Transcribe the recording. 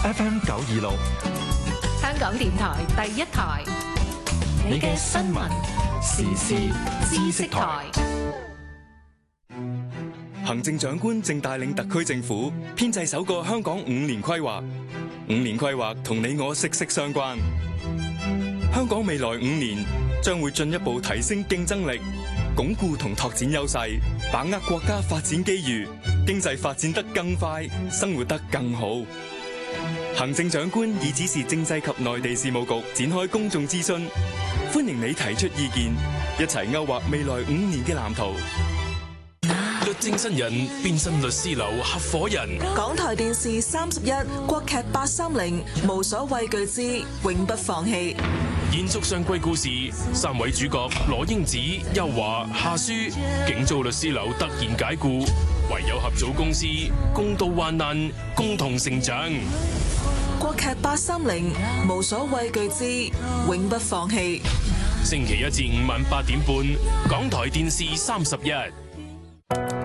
FM 926， 香港電台第一台，你嘅新聞時事知識台。 行政長官正帶領特區政府編製首個香港5年規劃。5年規劃同你我息息相關。香港未來5年將會進一步提升競爭力，鞏固同拓展優勢，把握國家發展機遇，經濟發展得更快，生活得更好。行政長官已指示政制及內地事務局展開公眾諮詢，歡迎你提出意見，一齊勾畫未來5年嘅藍圖。 律政新人變身律師樓合夥人。 港台電視31國劇830無所畏懼之永不放棄。 延續上季故事，3位主角羅英子、邱華、夏舒，竟遭律師樓突然解雇，唯有合組公司，共度患難，共同成長。 國劇830無所畏懼之永不放棄。 星期1至5晚8點半，港台電視31。